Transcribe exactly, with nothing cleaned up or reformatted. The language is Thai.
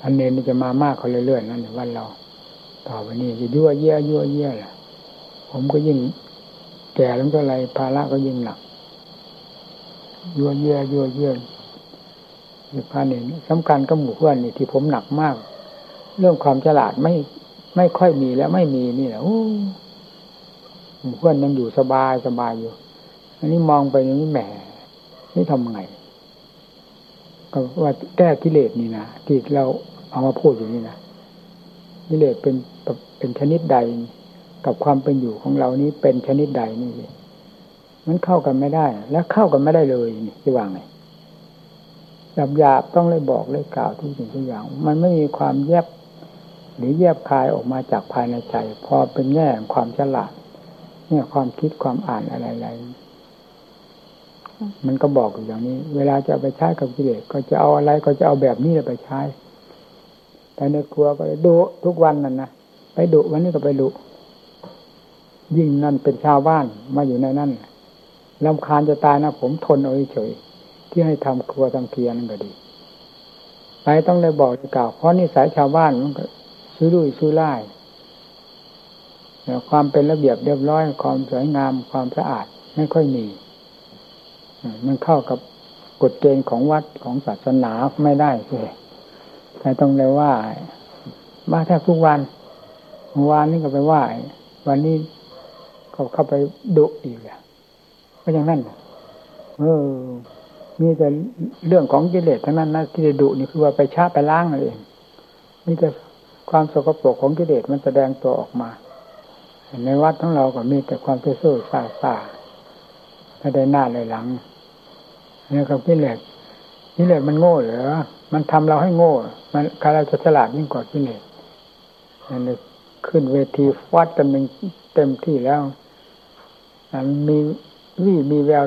นเนนนี่จะมามากเขาเรื่อยๆนั่นวันเราต่อไปนี้จะยั่วเยี่ยยั่วเยี่ยแหละผมก็ยิ่งแก่แล้วก็อะไรภาระก็ยิ่งหนักยั่วเยี่ยยั่วเยี่ยนี่พาเนนสำคัญกับหมู่เพื่อนนี่ที่ผมหนักมากเรื่องความฉลาดไม่ไม่ค่อยมีแล้วไม่มีนี่แหละหมู่เพื่อนยังอยู่สบายสบายอยู่อันนี้มองไปอย่างนี้แหมนี่ทำไงก็ว่าแก้กิเลสนี่นะที่เราเอามาพูดอย่างนี้นะกิเลสเป็นเป็นชนิดใดกับความเป็นอยู่ของเรานี้เป็นชนิดใดนี่สิมันเข้ากันไม่ได้และเข้ากันไม่ได้เลยนี่จะว่าไงหยาบๆต้องเลยบอกเลยกล่าวทุกสิ่งทุกอย่างมันไม่มีความแยบหรือแยบคายออกมาจากภายในใจพอเป็นแง่ของความฉลาดเนี่ยความคิดความอ่านอะไรๆมันก็บอกอยู่อย่างนี้เวลาจะเอาไปใช้กับกิเลสก็จะเอาอะไรก็จะเอาแบบนี้ไปใช้แต่ในครัวก็ดุทุกวันนั่นนะไปดุวันนี้ก็ไปดุยิ่งนั่นเป็นชาวบ้านมาอยู่ในนั้นรำคาญจะตายนะผมทนเอาเฉยที่ให้ทำครัวทำเคียงนั่นก็ดีไปต้องได้บอกจะกล่าวเพราะนิสัยชาวบ้านมันก็ซื้อดุยซื้อไล่ความเป็นระเบียบเรียบร้อยความสวยงามความสะอาดไม่ค่อยมีมันเข้ากับกฎเกณฑ์ของวัดของศาสนาไม่ได้เลยแต่ต้องเลยว่ามาแทบทุกวันเมื่อวานนี้ก็ไปว่าวันนี้เขาเข้าไปดุอีกอ่ะก็อย่างนั้นเออมีแต่เรื่องของกิเลสทั้งนั้นนะที่จะดุนี่คือว่าไปช้าไปล้างนั่นเองมีแต่ความสกปรกของกิเลสมันแสดงตัวออกมาในวัดของเราก็มีแต่ความเสื่อมซ่าซ่าไม่ได้หน้าเลยหลังนี่กับกิเลสกิเลสมันโง่เหรอมันทำเราให้โง่มันใครเราจะฉลาดยิ่งกว่ากิเลสนั่นเลยขึ้นเวทีวัดกันเป็นเต็มที่แล้วมีวี่มีแวว